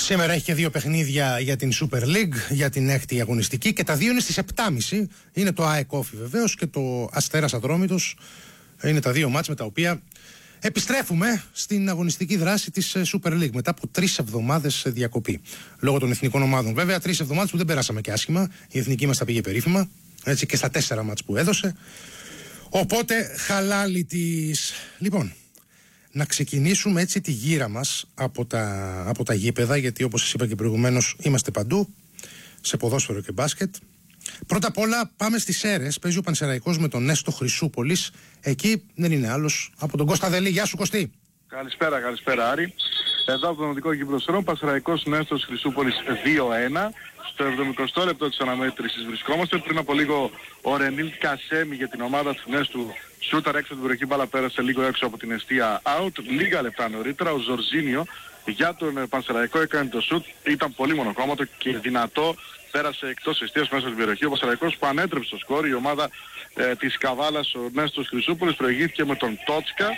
Σήμερα έχει και δύο παιχνίδια για την Super League, για την έκτη αγωνιστική, και τα δύο είναι στις 7.30. Είναι το ΑΕΚ Όφη βεβαίως και το Αστέρας Ατρόμητος. Είναι τα δύο μάτς με τα οποία επιστρέφουμε στην αγωνιστική δράση της Super League μετά από 3 εβδομάδες διακοπή. Λόγω των εθνικών ομάδων. Βέβαια, 3 εβδομάδες που δεν περάσαμε και άσχημα. Η εθνική μας τα πήγε περίφημα. Έτσι, και στα 4 μάτς που έδωσε. Οπότε, χαλάλι της. Λοιπόν, να ξεκινήσουμε έτσι τη γύρα μας από τα γήπεδα, γιατί όπως σας είπα και προηγουμένως είμαστε παντού, σε ποδόσφαιρο και μπάσκετ. Πρώτα απ' όλα πάμε στις Σέρρες. Παίζει ο Πανσεραϊκός με τον Νέστο Χρυσούπολης. Εκεί δεν είναι άλλος από τον Κώστα Δελή. Γεια σου, Κωστή. Καλησπέρα Άρη. Εδώ από το Νοτικό Κυπροσφαιρό, Πανσεραϊκός Νέστος Χρυσούπολης 2-1. Στο 70ο λεπτό της αναμέτρησης βρισκόμαστε. Πριν από λίγο ο Ρενίλ Κασέμι για την ομάδα του Νέστου σούταρ έξω την περιοχή, μπάλα πέρασε λίγο έξω από την εστία out. Λίγα λεπτά νωρίτερα ο Ζορζίνιο για τον Πανσεραϊκό έκανε το σούτ. Ήταν πολύ μονοκόμματο και δυνατό. Πέρασε εκτός εστίας μέσα στην περιοχή. Ο Πανσεραϊκός που ανέτρεψε το σκορ. Η ομάδα της Καβάλας, ο Νέστος Χρυσούπολης, προηγήθηκε με τον Τότσκα.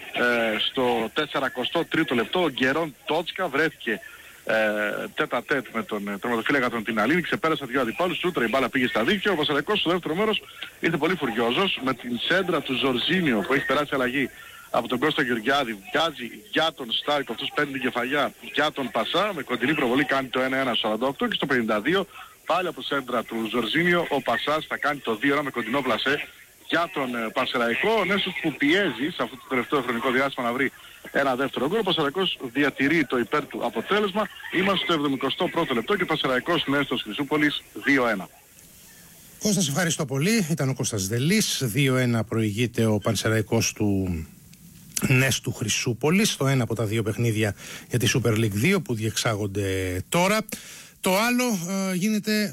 Στο 43ο λεπτό ο Γκερόν Τότσκα βρέθηκε τέτα τέτ με τον τερματοφύλακα τον Τιναλίνη, ξεπέρασε δύο αντιπάλους, σούτρα, η μπάλα πήγε στα δίκτυα. Ο Πανσεραϊκός στο δεύτερο μέρος ήρθε πολύ φουριόζος με την σέντρα του Ζορζίνιο που έχει περάσει αλλαγή από τον Κώστα Γεωργιάδη, βγάζει για τον Στάρκο, αυτός παίρνει την κεφαλιά για τον Πασά, με κοντινή προβολή κάνει το 1-1 στο 48 και στο 52 πάλι από σέντρα του Ζορζίνιο ο Πασάς θα κάνει το 2-1 με κοντινό πλασέ για τον Πανσεραϊκό. Ο Νέστος που πιέζει σε αυτό το τελευταίο χρονικό διάστημα να βρει ένα δεύτερο γκολ. Ο Πανσεραϊκός διατηρεί το υπέρ του αποτέλεσμα. Είμαστε στο 71ο λεπτό και ο Πανσεραϊκός Νέστος Χρυσούπολης 2-1. Κώστα, σε ευχαριστώ πολύ. Ήταν ο Κώστας Δελής. 2-1 προηγείται ο Πανσεραϊκός του Νέστου Χρυσούπολης. Το ένα από τα δύο παιχνίδια για τη Super League 2 που διεξάγονται τώρα. Το άλλο γίνεται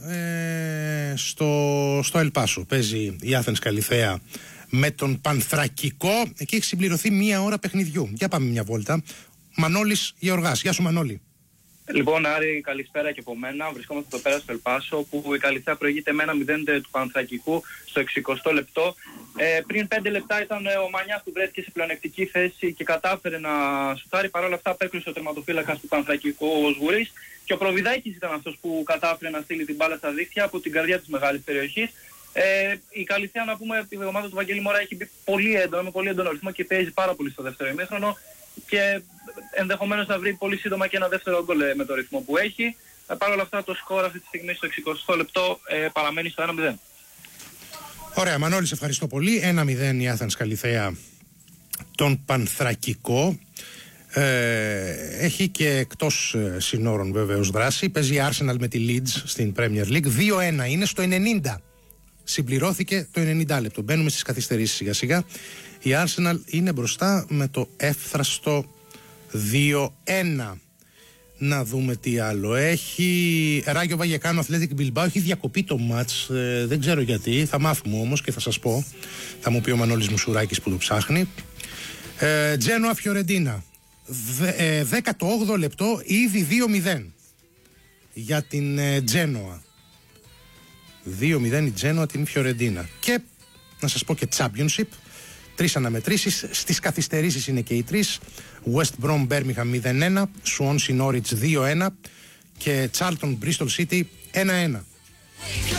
στο Ελπάσο. Παίζει η Άθενς Καλιθέα με τον Πανθρακικό. Εκεί έχει συμπληρωθεί 1 ώρα παιχνιδιού. Για πάμε μια βόλτα. Μανώλης Γεωργάς. Γεια σου, Μανώλη. Λοιπόν, Άρη, καλησπέρα και από μένα. Βρισκόμαστε εδώ πέρα στο Ελπάσο, που η Καλιθέα προηγείται με 1-0 του Πανθρακικού στο 60ο λεπτό. Πριν 5 λεπτά ήταν ο Μανιάς που βρέθηκε σε πλεονεκτική θέση και κατάφερε να σουτάρει. Παρ' όλα αυτά απέκλεισε ο τερματοφύλακας του Πανθρακικού, ο Σγουρής, και ο Προβιδάκης ήταν αυτός που κατάφερε να στείλει την μπάλα στα δίχτυα από την καρδιά της μεγάλης περιοχής. Η Καλιθέα, να πούμε, η ομάδα του Βαγγέλη Μωρά έχει μπει πολύ έντονο, με πολύ έντονο ρυθμό και παίζει πάρα πολύ στο δεύτερο ημίχρονο και ενδεχομένως να βρει πολύ σύντομα και ένα δεύτερο γκολ με το ρυθμό που έχει. Παρ' όλα αυτά το σκορ αυτή τη στιγμή στο 60ο λεπτό παραμένει στο 1-0. Ωραία, Μανώλη, σε ευχαριστώ πολύ. 1-0 η Άθενς Καλιθέα τον Πανθρακικό. Έχει και εκτός συνόρων βεβαίως δράση. Παίζει η Arsenal με τη Leeds στην Premier League. 2-1 είναι στο 90. Συμπληρώθηκε το 90 λεπτό. Μπαίνουμε στις καθυστερήσεις σιγά σιγά. Η Arsenal είναι μπροστά με το εύθραστο 2-1. Να δούμε τι άλλο έχει. Ράγιο Βαγεκάνο, Athletic Bilbao. Έχει διακοπεί το μάτς. Δεν ξέρω γιατί. Θα μάθουμε όμως και θα σας πω. Θα μου πει ο Μανώλης Μουσουράκης που το ψάχνει. Τζένοα Φιωρεντίνα. 18ο λεπτό, ήδη 2-0 για την Τζένοα. 2-0 η Τζένοα την Φιωρεντίνα. Και να σας πω και Championship. 3 αναμετρήσεις. Στις καθυστερήσεις είναι και οι 3. West Brom Birmingham 0-1, Swansea Norwich 2-1 και Charlton Bristol City 1-1.